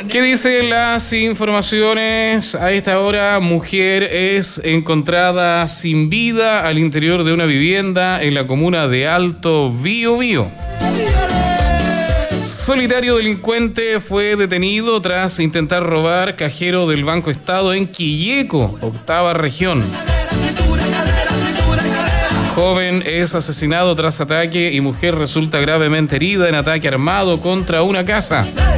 ¿Qué dicen las informaciones? A esta hora, mujer es encontrada sin vida al interior de una vivienda en la comuna de Alto Biobío. Solitario delincuente fue detenido tras intentar robar cajero del Banco Estado en Quilleco, octava región. Joven es asesinado tras ataque y mujer resulta gravemente herida en ataque armado contra una casa.